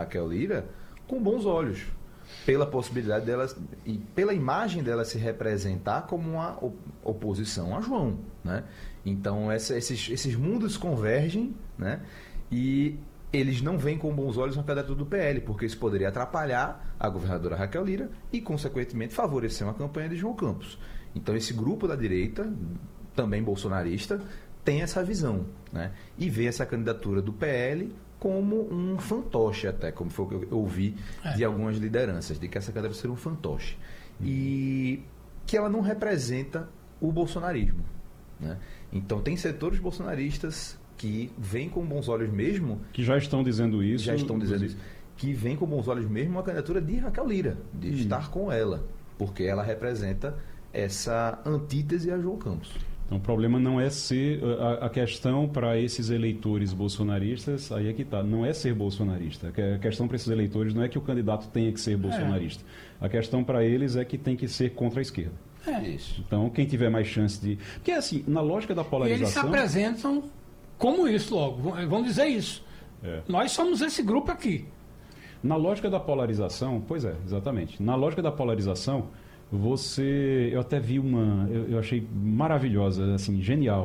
Raquel Lira com bons olhos, pela possibilidade dela e pela imagem dela se representar como uma oposição a João, né? Então esses mundos convergem, né? E eles não veem com bons olhos uma candidatura do PL, porque isso poderia atrapalhar a governadora Raquel Lira e, consequentemente, favorecer uma campanha de João Campos. Então esse grupo da direita, também bolsonarista, tem essa visão, né? E vê essa candidatura do PL como um fantoche até, como foi o que eu ouvi de algumas lideranças, de que essa candidatura seria um fantoche. E que ela não representa o bolsonarismo, né? Então tem setores bolsonaristas que veem com bons olhos mesmo... Que já estão dizendo isso. Que veem com bons olhos mesmo uma candidatura de Raquel Lira, de estar com ela, porque ela representa essa antítese a João Campos. Então, o problema não é ser... A questão para esses eleitores bolsonaristas, aí é que está, não é ser bolsonarista. A questão para esses eleitores não é que o candidato tenha que ser bolsonarista. A questão para eles é que tem que ser contra a esquerda. Isso. Então, quem tiver mais chance de... Porque, assim, na lógica da polarização... E eles se apresentam como isso logo. Vamos dizer isso. Nós somos esse grupo aqui. Na lógica da polarização, pois é, exatamente. Na lógica da polarização, eu até vi eu achei maravilhosa, assim, genial,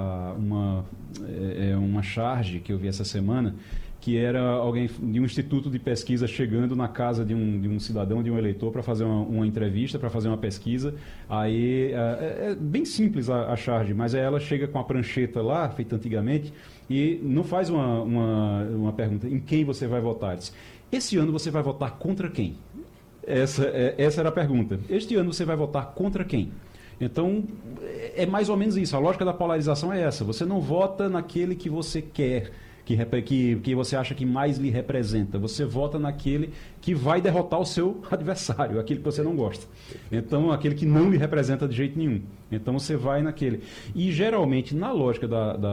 uma charge que eu vi essa semana, que era alguém de um instituto de pesquisa chegando na casa de um cidadão, de um eleitor, para fazer uma entrevista, para fazer uma pesquisa. Aí é bem simples a charge, mas ela chega com a prancheta lá, feita antigamente, e não faz uma pergunta: em quem você vai votar? Diz: esse ano você vai votar contra quem? Essa era a pergunta. Este ano você vai votar contra quem? Então, é mais ou menos isso. A lógica da polarização é essa. Você não vota naquele que você quer, que você acha que mais lhe representa. Você vota naquele que vai derrotar o seu adversário, aquele que você não gosta. Então, aquele que não lhe representa de jeito nenhum. Então, você vai naquele. E, geralmente, na lógica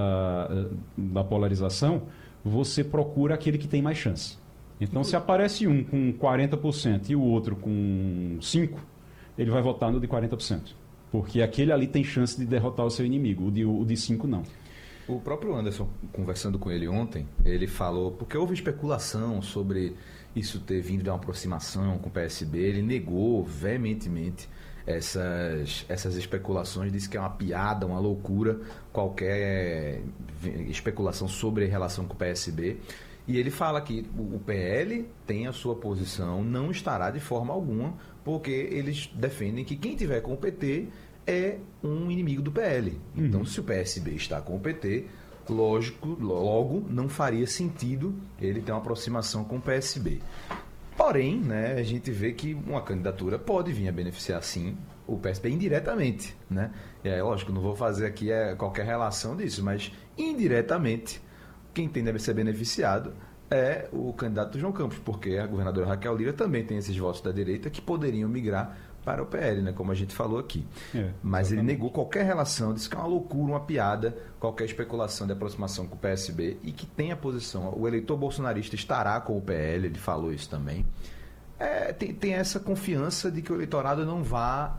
da polarização, você procura aquele que tem mais chance. Então, se aparece um com 40% e o outro com 5%, ele vai votar no de 40%. Porque aquele ali tem chance de derrotar o seu inimigo, o de 5% não. O próprio Anderson, conversando com ele ontem, ele falou, porque houve especulação sobre isso ter vindo de uma aproximação com o PSB, ele negou veementemente essas especulações, disse que é uma piada, uma loucura, qualquer especulação sobre a relação com o PSB. E ele fala que o PL tem a sua posição, não estará de forma alguma, porque eles defendem que quem tiver com o PT é um inimigo do PL. Então, se o PSB está com o PT, logo não faria sentido ele ter uma aproximação com o PSB. Porém, né, a gente vê que uma candidatura pode vir a beneficiar, sim, o PSB indiretamente, né? Lógico, não vou fazer aqui qualquer relação disso, mas indiretamente quem tem deve ser beneficiado é o candidato João Campos, porque a governadora Raquel Lira também tem esses votos da direita que poderiam migrar para o PL, né, como a gente falou aqui. Mas ele negou qualquer relação, disse que é uma loucura, uma piada, qualquer especulação de aproximação com o PSB e que tem a posição. O eleitor bolsonarista estará com o PL, ele falou isso também. Tem essa confiança de que o eleitorado não vá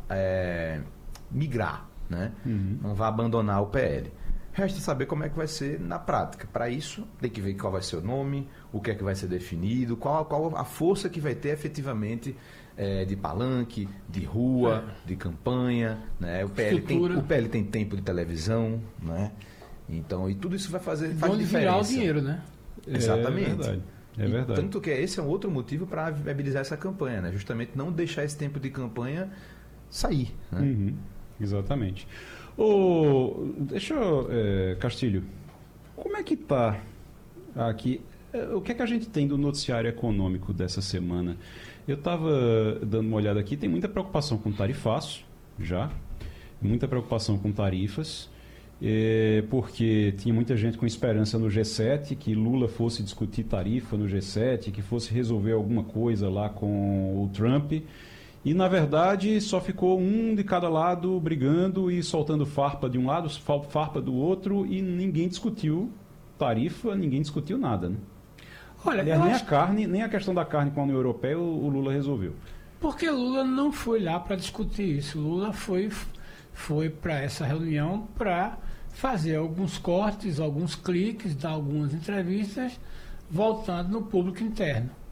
migrar, né? Não vá abandonar o PL. Resta saber como é que vai ser na prática. Para isso, tem que ver qual vai ser o nome, o que é que vai ser definido, qual a força que vai ter efetivamente de palanque, de rua, de campanha, né? O PL tem tempo de televisão, né? Então, e tudo isso faz diferença. Virar o dinheiro, né? Exatamente. É verdade. Tanto que esse é um outro motivo para viabilizar essa campanha, né? Justamente não deixar esse tempo de campanha sair, né? Exatamente. Castilho, como é que está aqui? O que é que a gente tem do noticiário econômico dessa semana? Eu estava dando uma olhada aqui, tem muita preocupação com tarifaço, muita preocupação com tarifas, porque tinha muita gente com esperança no G7, que Lula fosse discutir tarifa no G7, que fosse resolver alguma coisa lá com o Trump. E, na verdade, só ficou um de cada lado brigando e soltando farpa de um lado, farpa do outro, e ninguém discutiu tarifa, ninguém discutiu nada, né? Olha, nem a questão da carne com a União Europeia o Lula resolveu. Porque Lula não foi lá para discutir isso. Lula foi para essa reunião para fazer alguns cortes, alguns cliques, dar algumas entrevistas, voltando no público interno.